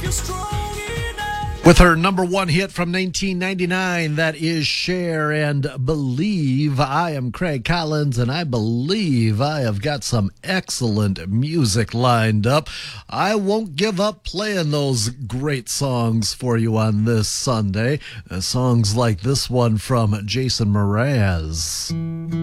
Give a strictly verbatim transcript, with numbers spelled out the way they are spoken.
With her number one hit from nineteen ninety-nine, that is Cher and Believe. I am Craig Collins, and I believe I have got some excellent music lined up. I won't give up playing those great songs for you on this Sunday. Uh, songs like this one from Jason Mraz.